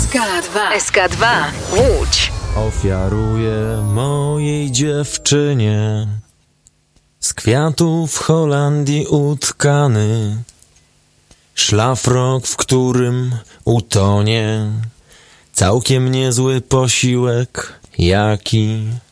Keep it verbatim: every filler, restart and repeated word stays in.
S K dwa. S K dwa. Łódź. Ofiaruję mojej dziewczynie z kwiatów Holandii utkany szlafrok, w którym utonie całkiem niezły posiłek, jaki